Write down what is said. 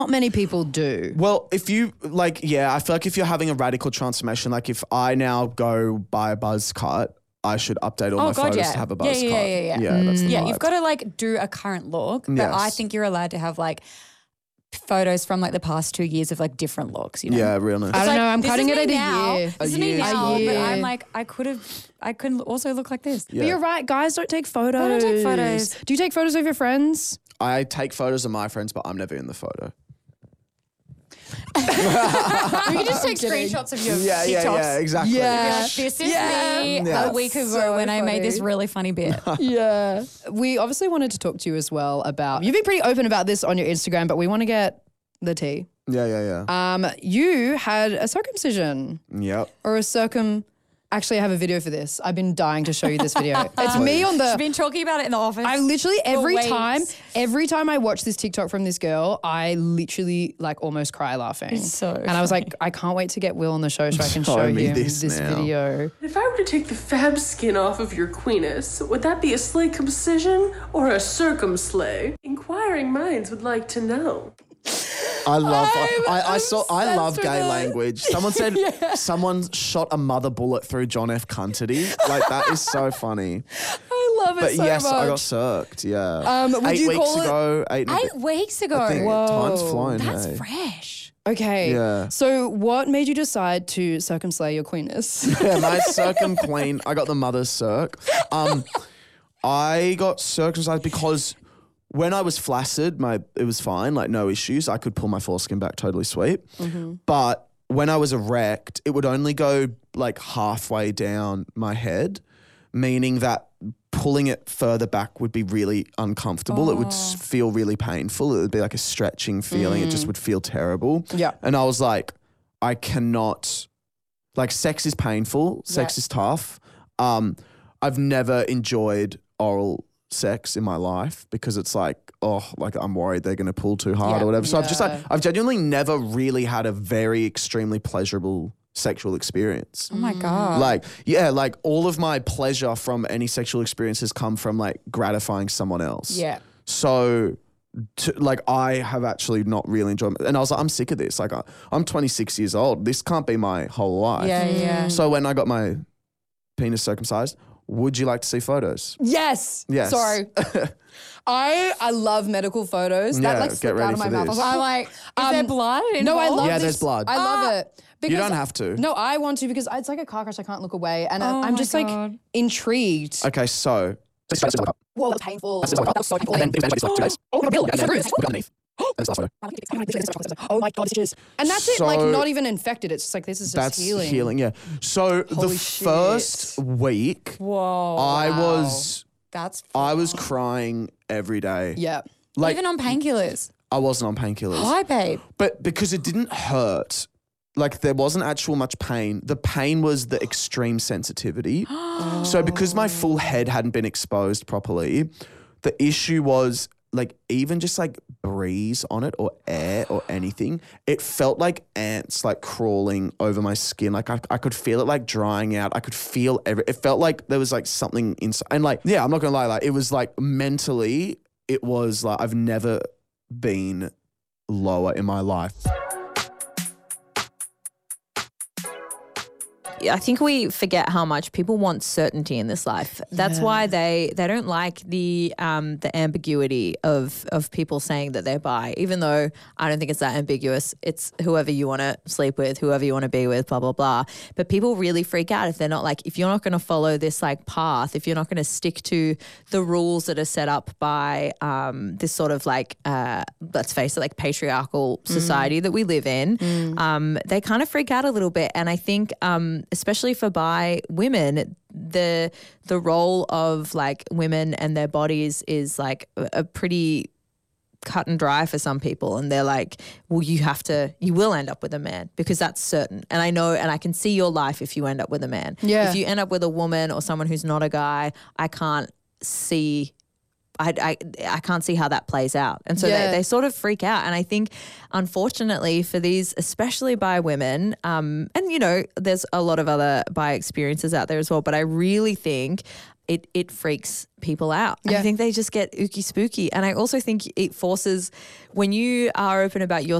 not many people do. Well, if you I feel like if you're having a radical transformation, like if I now go buy a buzz cut, I should update all my photos to have a buzz cut. Yeah. That's the Yeah, vibe. you've got to like do a current look, but Yes. I think you're allowed to have like photos from like the past 2 years of like different looks, you know? Yeah, realness. I don't know. I'm this cutting is it me at now. a year. This is me year. now, A year. but I'm like, I could also look like this. But you're right. Guys don't take photos. I don't take photos. Do you take photos of your friends? I take photos of my friends, but I'm never in the photo. You can just take screenshots of your TikToks. exactly. Yeah. This is me Yeah. a week ago So when I made this funny. really funny bit. Yeah. We obviously wanted to talk to you as well about, you've been pretty open about this on your Instagram, but we want to get the tea. Yeah. You had a circumcision Yep. or a actually I have a video for this. I've been dying to show you this video. It's me on She's the, been talking about it in the office. I literally weeks. every time I watch this TikTok from this girl, I literally like almost cry laughing. It's so and I was like, I can't wait to get Will on the show so I can Show show me him this this now. video. If I were to take the fab skin off of your queenus, would that be a circumcision or a circumslay? Inquiring minds would like to know. I love. I obsessed love with gay it. language. Someone said someone shot a mother bullet through John F. Cunty. Like that is so funny. I love it But so yes, much. I got circed. Yeah. Would 8 you weeks call it- ago. 8 weeks ago. I think time's flown. That's hey. fresh. Okay. Yeah. So what made you decide to circumslay your queenus? Yeah, my circum queen. I got the mother's circ. I got circumcised because when I was flaccid, it was fine, like no issues. I could pull my foreskin back totally sweet. But when I was erect, it would only go like halfway down my head, meaning that pulling it further back would be really uncomfortable. It would feel really painful. It would be like a stretching feeling. It just would feel terrible. Yeah. And I was like, I cannot, like sex is painful. Sex is tough. I've never enjoyed oral sex in my life because it's like, I'm worried they're going to pull too hard or whatever. So I've genuinely never really had a very extremely pleasurable sexual experience. Oh my God. Like all of my pleasure from any sexual experience has come from like gratifying someone else. Yeah. So I have actually not really enjoyed it. And I was like, I'm sick of this. Like I'm 26 years old. This can't be my whole life. Yeah. So when I got my penis circumcised, would you like to see photos? Yes. Yes. Sorry. I love medical photos. Yeah, That like get slipped ready out of my for mouth. I this. was like, I'm like, is there blood involved? no, I love Yeah, this. there's blood. I love it. Because You don't have to. No, I want to because it's like a car crash. I can't look away. And Oh I'm my just God. like intrigued. Okay, so Whoa, that's painful. That was so Oh my God, stitches. And that's it, like So- not even infected. It's just like, this is just that's healing. healing. Yeah. So the Holy shit. first week, Whoa. I was That's crying every day. Yeah. Like even on painkillers. I wasn't on painkillers. Hi, babe. But because it didn't hurt, like there wasn't actual much pain. The pain was the extreme sensitivity. So because my full head hadn't been exposed properly, the issue was like even just like breeze on it or air or anything, it felt like ants like crawling over my skin. Like I could feel it like drying out. I could feel it felt like there was like something inside. And like, yeah, I'm not gonna lie, like it was like mentally, it was like I've never been lower in my life. I think we forget how much people want certainty in this life. That's why they don't like the ambiguity of people saying that they're bi, even though I don't think it's that ambiguous. It's whoever you want to sleep with, whoever you want to be with, blah, blah, blah. But people really freak out if they're not like, if you're not going to follow this like path, if you're not going to stick to the rules that are set up by this sort of like, let's face it, like patriarchal society that we live in, they kind of freak out a little bit. And I think especially for bi women, the role of like women and their bodies is like a pretty cut and dry for some people, and they're like, well, you will end up with a man because that's certain. And I know, and I can see your life if you end up with a man. Yeah. If you end up with a woman or someone who's not a guy, I can't see I can't see how that plays out. And so they sort of freak out. And I think, unfortunately, for these, especially bi women, and, you know, there's a lot of other bi experiences out there as well, but I really think it freaks people out. Yeah. I think they just get ooky spooky. And I also think it forces, when you are open about your